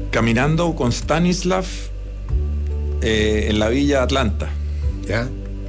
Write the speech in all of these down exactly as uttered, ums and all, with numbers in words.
caminando con Stanislav eh, en la Villa Atlanta. ¿Ya?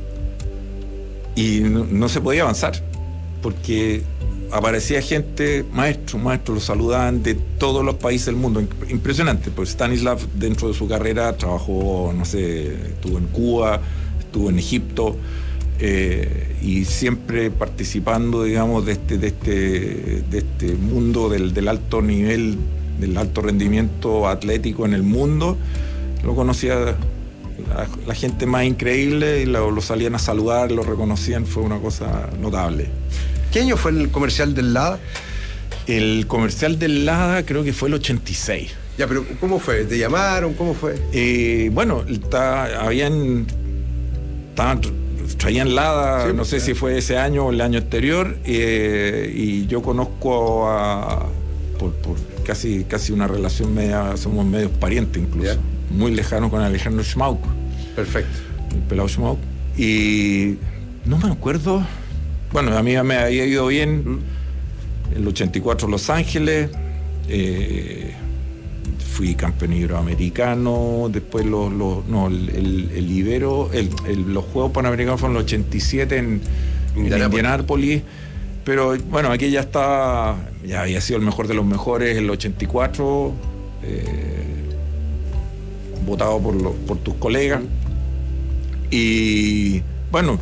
Y no, no se podía avanzar, porque aparecía gente, maestros, maestros, los saludaban de todos los países del mundo. Impresionante, pues Stanislav dentro de su carrera trabajó, no sé, estuvo en Cuba, estuvo en Egipto, eh, y siempre participando, digamos, de este, de este, de este mundo del, del alto nivel, del alto rendimiento atlético en el mundo. Lo conocía la, la gente más increíble y lo, lo salían a saludar, lo reconocían, fue una cosa notable. ¿Qué año fue el comercial del Lada? El comercial del Lada creo que fue el ochenta y seis. Ya, pero ¿cómo fue? ¿Te llamaron? ¿Cómo fue? Eh, bueno, ta, habían... Estaban, traían Lada, sí, no sé eh. si fue ese año o el año anterior, eh, y yo conozco a... Por, por casi, casi una relación media, somos medios parientes incluso. Yeah. Muy lejanos con Alejandro Schmauk. Perfecto. El pelado Schmauk. Y no me acuerdo... Bueno, a mí me había ido bien el ochenta y cuatro Los Ángeles, eh, fui campeón iberoamericano, después los, los, no, el, el, el Ibero, el, el, los Juegos Panamericanos fueron en el ochenta y siete en, en Indianápolis, pero bueno, aquí ya está, ya había sido el mejor de los mejores, el ochenta y cuatro, eh, votado por, lo, por tus colegas, y bueno,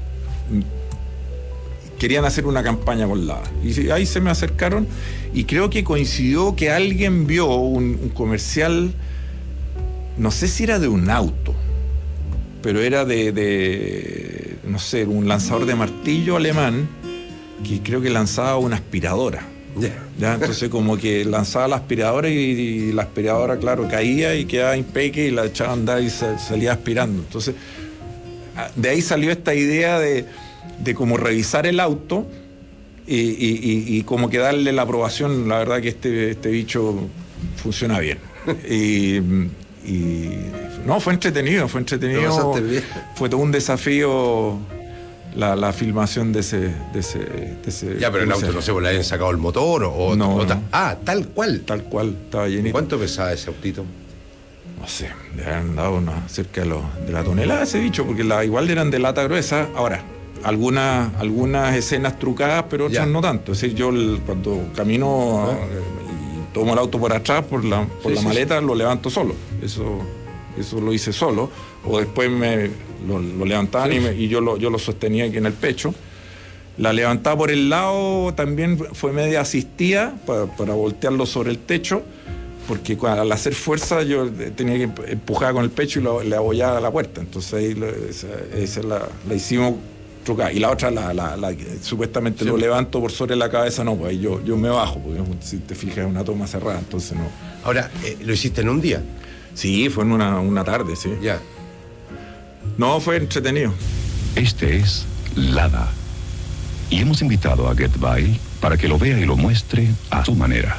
querían hacer una campaña con Lada. Y ahí se me acercaron y creo que coincidió que alguien vio un, un comercial, no sé si era de un auto, pero era de, de, no sé, un lanzador de martillo alemán que creo que lanzaba una aspiradora. Yeah. ¿Ya? Entonces como que lanzaba la aspiradora y, y la aspiradora, claro, caía y quedaba impeque y la echaba a andar y se, salía aspirando. Entonces, de ahí salió esta idea de de como revisar el auto y, y, y, y como que darle la aprobación. La verdad que este, este bicho funciona bien. y, y no, fue entretenido, fue entretenido. Fue todo un desafío la, la filmación de ese, de ese, de ese. Ya, pero el auto, no sé, ¿le habían sacado el motor o, no, o no. Ah, tal cual. Tal cual, estaba llenito. ¿Cuánto pesaba ese autito? No sé, le habían dado una, cerca de, lo, de la tonelada ese bicho, porque la, igual eran de lata gruesa. Ahora, algunas, algunas escenas trucadas, pero otras ya. no tanto. Es decir, yo el, cuando camino ah. y tomo el auto por atrás, por la, por sí, la sí, maleta, sí. lo levanto solo. Eso, eso lo hice solo. O después me lo, lo levantaban sí. y, me, y yo, lo, yo lo sostenía aquí en el pecho. La levantaba por el lado, también fue media asistida para, para voltearlo sobre el techo, porque al hacer fuerza yo tenía que empujar con el pecho y lo, le abollaba a la puerta. Entonces ahí lo, esa, esa la, la hicimos trucada. Y la otra, la, la, la, supuestamente sí. lo levanto por sobre la cabeza, no, pues ahí yo, yo me bajo, porque si te fijas es una toma cerrada, entonces no. Ahora, eh, ¿lo hiciste en un día? Sí, fue en una, una tarde, sí. Ya. No, fue entretenido. Este es Lada. Y hemos invitado a Get By para que lo vea y lo muestre a su manera.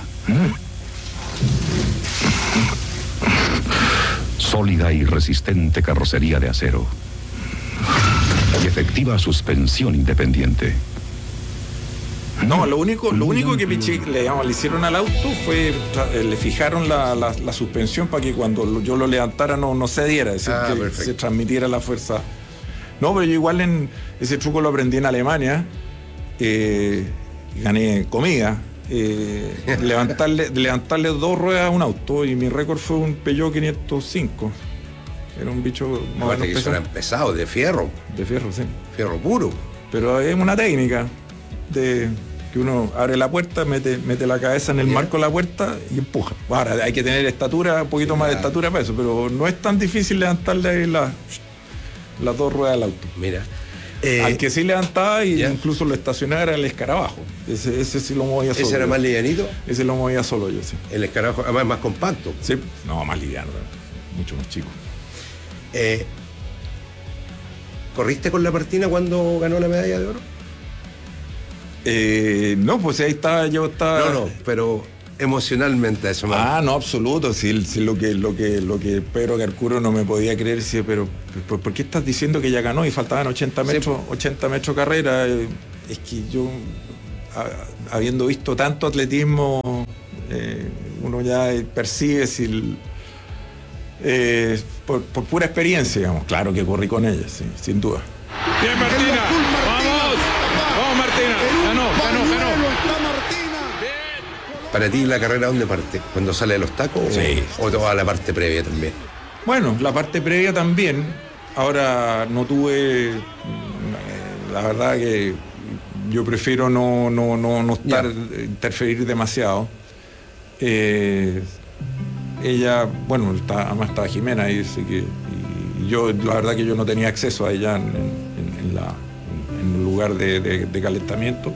Sólida y resistente carrocería de acero. Y efectiva suspensión independiente. No, lo único, lo único que Pichi, le, digamos, le hicieron al auto fue, le fijaron la, la, la suspensión para que cuando yo lo levantara no, no cediera, es decir, ah, que perfecto. se transmitiera la fuerza. No, pero yo igual en ese truco lo aprendí en Alemania, eh, gané comida, eh, levantarle, levantarle dos ruedas a un auto, y mi récord fue un Peugeot quinientos cinco. Era un bicho más o menos pesado. pesado, de fierro. De fierro, sí. Fierro puro. Pero es una técnica de que uno abre la puerta, mete, mete la cabeza en el Bien. marco de la puerta y empuja. Ahora, hay que tener estatura, un poquito más de estatura para eso, pero no es tan difícil levantarle ahí la, las dos ruedas del auto. Mira. Eh, Al que sí levantaba y yeah. incluso lo estacionaba era el escarabajo. Ese, ese sí lo movía solo. ¿Ese era yo. más livianito? Ese lo movía solo yo, sí. El escarabajo, además más compacto. Sí, no, más liviano, mucho más chico. Eh, ¿Corriste con la Martina cuando ganó la medalla de oro? Eh, no, pues ahí estaba, yo estaba. No, no, pero emocionalmente eso. Ah, no, absoluto. Sí, sí, lo que, lo que, lo que Pedro Carcuro no me podía creer, sí, pero ¿por, ¿por qué estás diciendo que ya ganó y faltaban ochenta metros, sí. ochenta metros carrera? Es que yo, a, habiendo visto tanto atletismo, eh, uno uno ya percibe si el, eh, por, por pura experiencia, digamos. Claro que corrí con ella, sí, sin duda. Bien, Martina, vamos, vamos Martina, ganó, ganó, ganó. Para ti, ¿la carrera dónde parte? ¿Cuando sale de los tacos? Sí. ¿O, o toda la parte previa también? Bueno, la parte previa también. Ahora no tuve, la verdad que yo prefiero no, no, no, no estar, yeah. interferir demasiado. Eh, ella, bueno, está, además estaba Jimena y, así que, y yo, la verdad que yo no tenía acceso a ella en, en, en, la, en el lugar de, de, de calentamiento.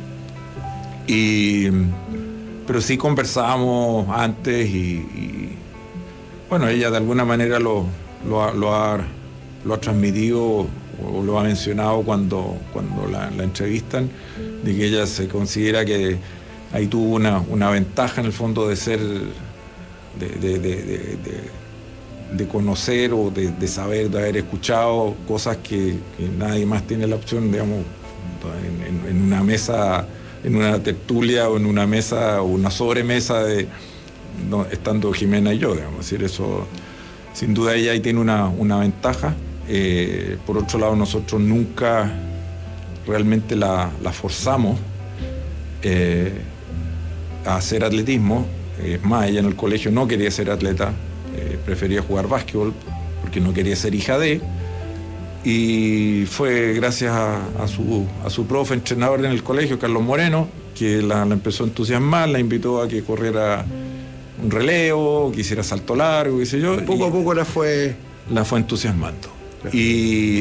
Y, pero sí conversábamos antes y, y bueno, ella de alguna manera lo, lo, ha, lo, ha, lo ha transmitido o lo ha mencionado cuando, cuando la, la entrevistan, de que ella se considera que ahí tuvo una, una ventaja en el fondo de ser, de, de, de, de, de, de conocer o de, de saber, de haber escuchado cosas que, que nadie más tiene la opción, digamos, en, en, en una mesa, en una tertulia o en una mesa o una sobremesa de, no, estando Jimena y yo, digamos. Es decir, eso, sin duda ella ahí tiene una, una ventaja. Eh, por otro lado, nosotros nunca realmente la, la forzamos eh, a hacer atletismo. Es más, ella en el colegio no quería ser atleta, eh, prefería jugar básquetbol porque no quería ser hija de. Y fue gracias a, a, su, a su profe entrenador en el colegio, Carlos Moreno, que la, la empezó a entusiasmar, la invitó a que corriera un relevo, que hiciera salto largo, qué sé yo. Poco a poco la fue... La fue entusiasmando. Y,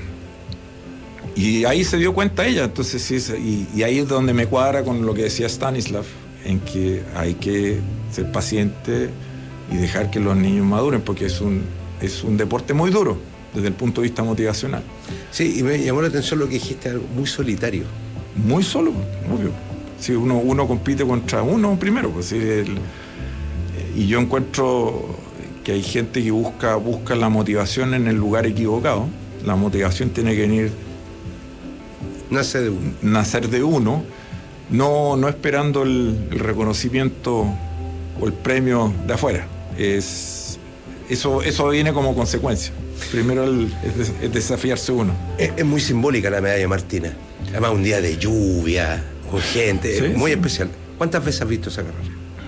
y ahí se dio cuenta ella, entonces sí, y, y ahí es donde me cuadra con lo que decía Stanislav, en que hay que ser paciente y dejar que los niños maduren, porque es un, es un deporte muy duro desde el punto de vista motivacional. Sí, y me llamó la atención lo que dijiste, algo muy solitario. Muy solo, obvio. Si uno, uno compite contra uno primero, pues sí, el, y yo encuentro que hay gente que busca, busca la motivación en el lugar equivocado. La motivación tiene que venir... Nace de uno. Nacer de uno, no, no esperando el, el reconocimiento o el premio de afuera. Es, eso, eso viene como consecuencia. Primero el, es, es desafiarse uno. Es, es muy simbólica la medalla Martina. Además un día de lluvia, con gente, sí, muy sí. especial. ¿Cuántas veces has visto esa carrera?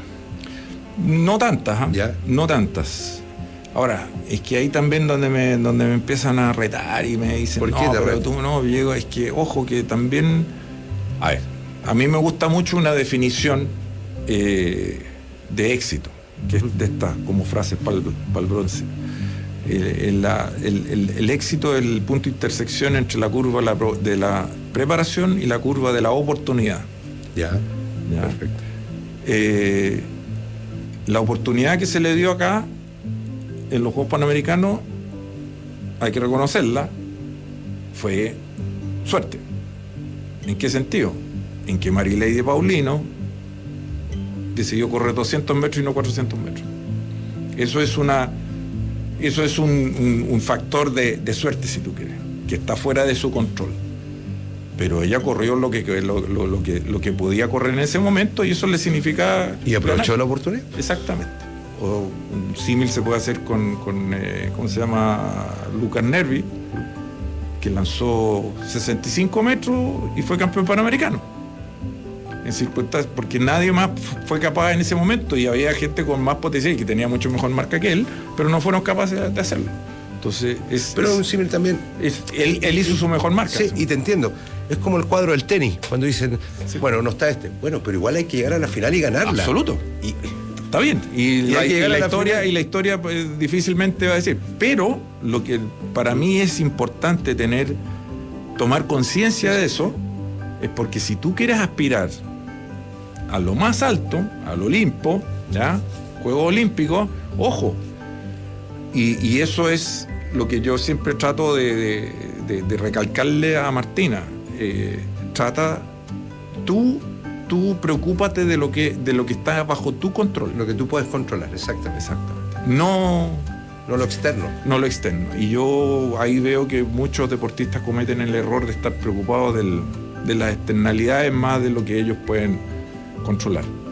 No tantas, ¿eh? ¿Ya? No tantas. Ahora, es que ahí también donde me, donde me empiezan a retar y me dicen, ¿por qué no, te pero reto? tú no, llego, es que, ojo, que también, a ver, a mí me gusta mucho una definición eh, de éxito, que es de esta, como frase para el bronce. El, el, la, el, el, el éxito es el punto de intersección entre la curva de la, de la preparación y la curva de la oportunidad. Ya, ¿Ya? Perfecto. Eh, la oportunidad que se le dio acá en los Juegos Panamericanos, hay que reconocerla, fue suerte. ¿En qué sentido? En que Marileide Paulino decidió correr doscientos metros y no cuatrocientos metros. Eso es una eso es un, un, un factor de, de suerte, si tú quieres, que está fuera de su control. Pero ella corrió lo que, lo, lo, lo que, lo que podía correr en ese momento y eso le significa... ¿Y aprovechó ganar. La oportunidad? Exactamente. O un símil se puede hacer con, con eh, ¿cómo se llama? Lucas Nervi, que lanzó sesenta y cinco metros y fue campeón panamericano. En circunstancias, porque nadie más fue capaz en ese momento y había gente con más potencial y que tenía mucho mejor marca que él, pero no fueron capaces de hacerlo. Entonces, es, pero es, un símil también. Es, él, él hizo su mejor marca. Sí, y te entiendo. Es como el cuadro del tenis, cuando dicen, sí. bueno, no está este. Bueno, pero igual hay que llegar a la final y ganarla. Absoluto. Y, está bien. Y, y, la, y, la, la historia, y la historia pues, difícilmente va a decir. Pero lo que para mí es importante tener, tomar conciencia de eso, es porque si tú quieres aspirar a lo más alto, al Olimpo, ¿ya? Juegos Olímpicos, ojo. Y, y eso es lo que yo siempre trato de, de, de, de recalcarle a Martina. Eh, trata, tú, tú preocúpate de lo que, de lo que está bajo tu control. Lo que tú puedes controlar, exactamente. Exactamente. No, no lo externo. No lo externo. Y yo ahí veo que muchos deportistas cometen el error de estar preocupados del, de las externalidades más de lo que ellos pueden controlar.